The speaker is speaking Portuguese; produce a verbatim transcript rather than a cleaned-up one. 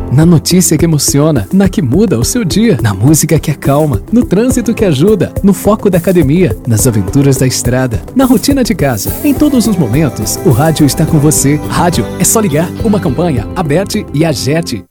Na notícia que emociona, na que muda o seu dia, na música que acalma, no trânsito que ajuda, no foco da academia, nas aventuras da estrada, na rotina de casa. Em todos os momentos, o rádio está com você. Rádio é só ligar. Uma campanha, Aberte e Agete.